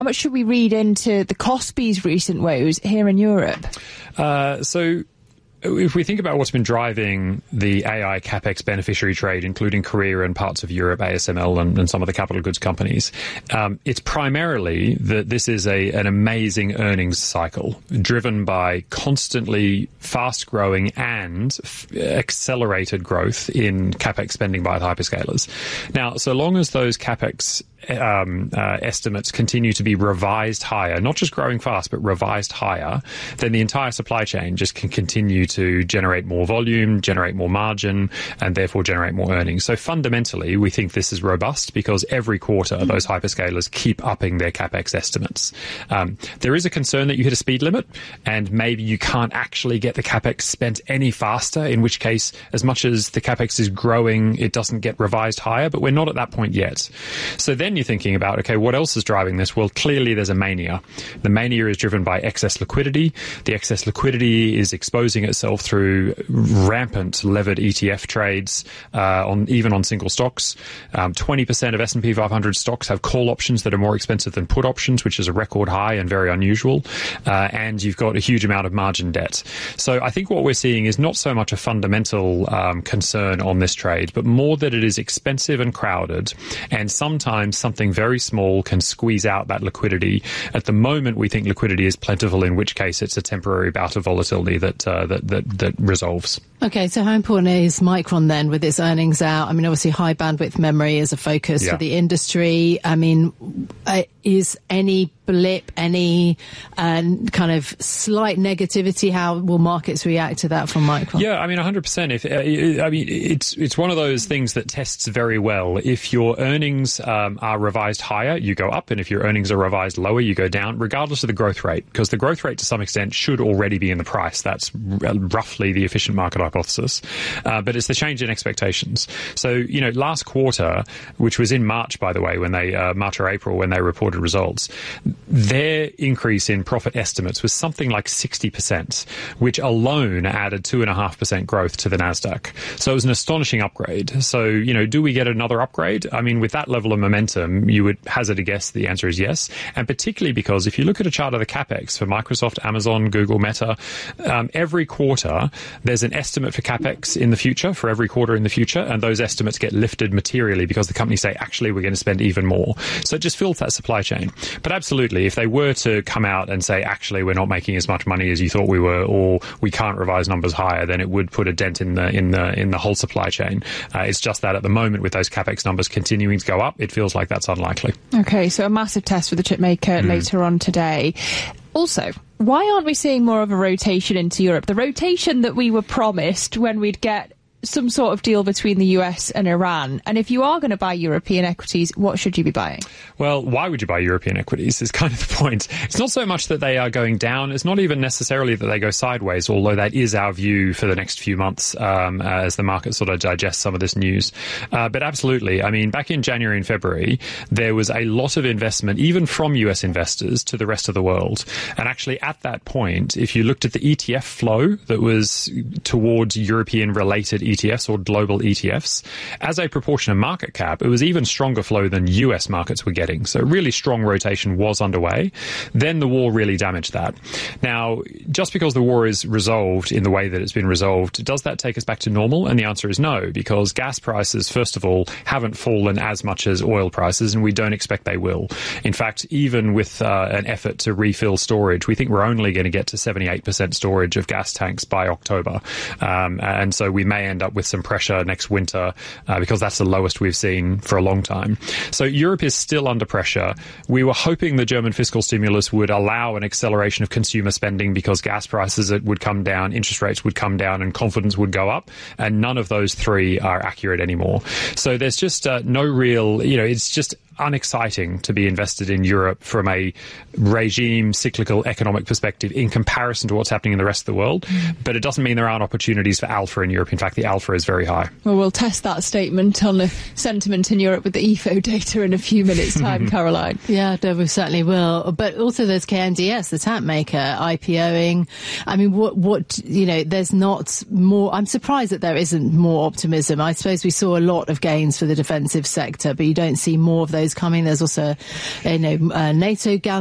How much should we read into the Kospi's recent woes here in Europe? So if we think about what's been driving the AI capex beneficiary trade, including Korea and parts of Europe, ASML and some of the capital goods companies, it's primarily that this is an amazing earnings cycle driven by constantly fast-growing and accelerated growth in capex spending by the hyperscalers. Now, so long as those capex estimates continue to be revised higher, not just growing fast, but revised higher, then the entire supply chain just can continue to generate more volume, generate more margin, and therefore generate more earnings. So fundamentally, we think this is robust because every quarter those hyperscalers keep upping their capex estimates. There is a concern that you hit a speed limit and maybe you can't actually get the capex spent any faster, in which case, as much as the capex is growing, it doesn't get revised higher, but we're not at that point yet. So then you're thinking about, okay, what else is driving this? Well, clearly there's a mania. The mania is driven by excess liquidity. The excess liquidity is exposing itself through rampant levered ETF trades, even on single stocks. 20% of S&P 500 stocks have call options that are more expensive than put options, which is a record high and very unusual. And you've got a huge amount of margin debt. So I think what we're seeing is not so much a fundamental concern on this trade, but more that it is expensive and crowded, and sometimes something very small can squeeze out that liquidity. At the moment, we think liquidity is plentiful, in which case it's a temporary bout of volatility that resolves. Okay, so how important is Micron then with its earnings out? I mean, obviously high bandwidth memory is a focus for the industry. I mean, is any blip, any kind of slight negativity, how will markets react to that from Micron? Yeah, I mean, 100%. It's one of those things that tests very well. If your earnings are revised higher, you go up, and if your earnings are revised lower, you go down, regardless of the growth rate, because the growth rate to some extent should already be in the price. That's roughly the efficient market hypothesis. But it's the change in expectations. So, last quarter, which was in March, by the way, when they, March or April, when they reported results, their increase in profit estimates was something like 60%, which alone added 2.5% growth to the NASDAQ. So it was an astonishing upgrade. So, do we get another upgrade? I mean, with that level of momentum, you would hazard a guess the answer is yes. And particularly because if you look at a chart of the CapEx for Microsoft, Amazon, Google, Meta, every quarter there's an estimate for CapEx in the future, for every quarter in the future, and those estimates get lifted materially because the companies say, actually, we're going to spend even more. So it just fills that supply chain. But absolutely, if they were to come out and say, actually, we're not making as much money as you thought we were, or we can't revise numbers higher, then it would put a dent in the whole supply chain. It's just that at the moment, with those CapEx numbers continuing to go up, it feels like that's unlikely. Okay, so a massive test for the chip maker later on today. Also, why aren't we seeing more of a rotation into Europe? The rotation that we were promised when we'd get some sort of deal between the US and Iran. And if you are going to buy European equities, what should you be buying? Well, why would you buy European equities is kind of the point. It's not so much that they are going down. It's not even necessarily that they go sideways, although that is our view for the next few months as the market sort of digests some of this news. But absolutely, I mean, back in January and February, there was a lot of investment, even from US investors, to the rest of the world. And actually, at that point, if you looked at the ETF flow that was towards European-related ETFs or global ETFs, as a proportion of market cap, it was even stronger flow than US markets were getting. So really strong rotation was underway. Then the war really damaged that. Now, just because the war is resolved in the way that it's been resolved, does that take us back to normal? And the answer is no, because gas prices, first of all, haven't fallen as much as oil prices, and we don't expect they will. In fact, even with an effort to refill storage, we think we're only going to get to 78% storage of gas tanks by October. And so we may end up with some pressure next winter because that's the lowest we've seen for a long time. So Europe is still under pressure. We were hoping the German fiscal stimulus would allow an acceleration of consumer spending because gas prices would come down, interest rates would come down, and confidence would go up. And none of those three are accurate anymore. So there's just no real, it's just unexciting to be invested in Europe from a regime, cyclical, economic perspective in comparison to what's happening in the rest of the world. But it doesn't mean there aren't opportunities for alpha in Europe. In fact, the alpha is very high. Well, we'll test that statement on the sentiment in Europe with the EFO data in a few minutes' time, Caroline. Yeah, no, we certainly will. But also there's KNDS, the tap maker, IPOing. I mean, there's not more. I'm surprised that there isn't more optimism. I suppose we saw a lot of gains for the defensive sector, but you don't see more of those is coming. There's also, NATO